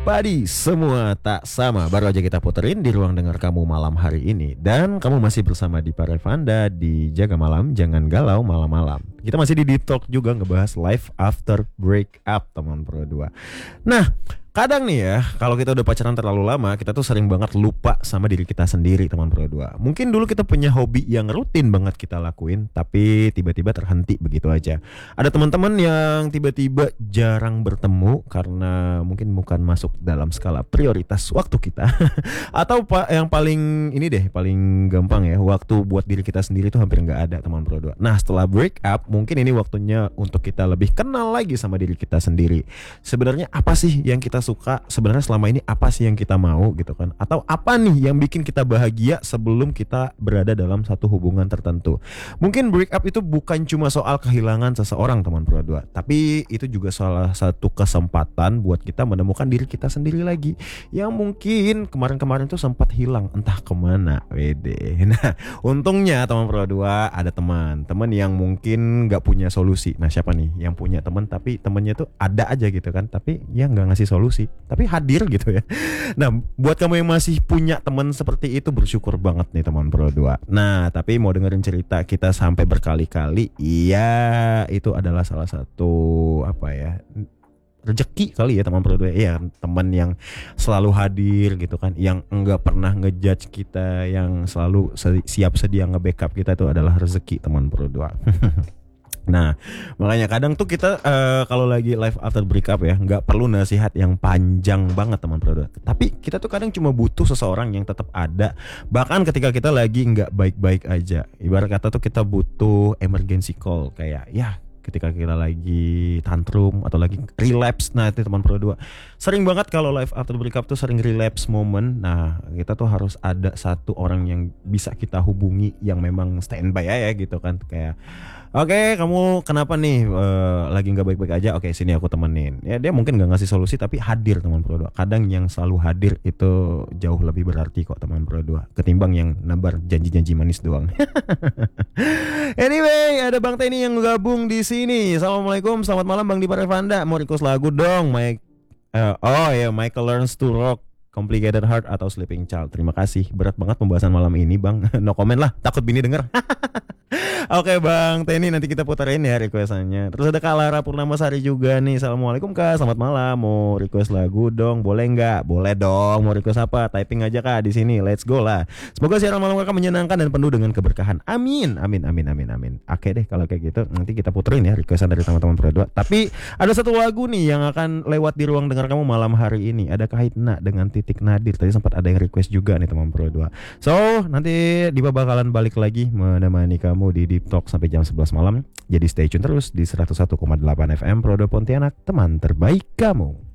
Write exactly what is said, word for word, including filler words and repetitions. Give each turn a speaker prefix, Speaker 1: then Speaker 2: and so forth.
Speaker 1: everybody, semua tak sama. Baru aja kita puterin di ruang dengar kamu malam hari ini. Dan kamu masih bersama di Parevanda di Jaga Malam, Jangan Galau Malam-Malam. Kita masih di Deep Talk juga ngebahas life after breakup, teman Pro dua. Nah, kadang nih ya, kalau kita udah pacaran terlalu lama, kita tuh sering banget lupa sama diri kita sendiri, teman Pro dua. Mungkin dulu kita punya hobi yang rutin banget kita lakuin, tapi tiba-tiba terhenti begitu aja. Ada teman-teman yang tiba-tiba jarang bertemu karena mungkin bukan masuk dalam skala prioritas waktu kita. Atau pak yang paling ini deh, paling gampang ya, waktu buat diri kita sendiri tuh hampir nggak ada, teman Pro dua. Nah, setelah break up, mungkin ini waktunya untuk kita lebih kenal lagi sama diri kita sendiri. Sebenarnya apa sih yang kita suka, sebenarnya selama ini apa sih yang kita mau gitu kan, atau apa nih yang bikin kita bahagia sebelum kita berada dalam satu hubungan tertentu. Mungkin break up itu bukan cuma soal kehilangan seseorang, teman Pro dua, tapi itu juga salah satu kesempatan buat kita menemukan diri kita sendiri lagi yang mungkin kemarin-kemarin tuh sempat hilang entah kemana. Wede. Nah, untungnya teman Pro dua ada teman teman yang mungkin nggak punya solusi. Nah, siapa nih yang punya teman tapi temennya tuh ada aja gitu kan, tapi ya nggak ngasih solusi, tapi hadir gitu ya. Nah, buat kamu yang masih punya teman seperti itu, bersyukur banget nih teman Pro dua. Nah, tapi mau dengerin cerita kita sampai berkali-kali, iya itu adalah salah satu apa ya, rezeki kali ya teman Pro dua. Iya, teman yang selalu hadir gitu kan, yang enggak pernah ngejudge kita, yang selalu siap sedia nge-backup kita, itu adalah rezeki teman Pro dua. Nah, makanya kadang tuh kita uh, kalau lagi life after breakup ya, nggak perlu nasihat yang panjang banget teman Pro dua. Tapi kita tuh kadang cuma butuh seseorang yang tetap ada, bahkan ketika kita lagi nggak baik-baik aja. Ibarat kata tuh kita butuh emergency call, kayak ya ketika kita lagi tantrum atau lagi relapse. Nah, itu teman Pro dua. Sering banget kalau life after breakup tuh sering relapse moment. Nah, kita tuh harus ada satu orang yang bisa kita hubungi, yang memang standby ya gitu kan, kayak oke, okay, kamu kenapa nih uh, lagi nggak baik-baik aja? Oke, okay, sini aku temenin. Ya, dia mungkin nggak ngasih solusi tapi hadir, teman Pro dua. Kadang yang selalu hadir itu jauh lebih berarti kok, teman Pro dua, ketimbang yang nebar janji-janji manis doang. Anyway, ada Bang Teni yang gabung di sini. Assalamualaikum, selamat malam Bang di Parevanda. Mau request lagu dong, Mike. Uh, oh ya, yeah, Michael Learns to Rock, Complicated Heart atau Sleeping Child. Terima kasih. Berat banget pembahasan malam ini, Bang. No comment lah, takut bini denger. Oke Bang Teni, nanti kita puterin ya requestannya. Terus ada Kak Lara Purnamasari juga nih. Assalamualaikum Kak, selamat malam. Mau request lagu dong, boleh nggak? Boleh dong. Mau request apa? Typing aja Kak di sini. Let's go lah. Semoga siaran malam Kakak menyenangkan dan penuh dengan keberkahan. Amin, amin, amin, amin, amin. Oke deh kalau kayak gitu, nanti kita puterin ya requestan dari teman-teman Pro dua. Tapi ada satu lagu nih yang akan lewat di ruang dengar kamu malam hari ini. Ada Kahitna dengan Titik Nadir. Tadi sempat ada yang request juga nih teman Pro dua. So nanti Diba bakalan balik lagi menemani kamu di Deep Talk sampai jam sebelas malam. Jadi stay tune terus di seratus satu koma delapan F M Pro dua Pontianak, teman terbaik kamu.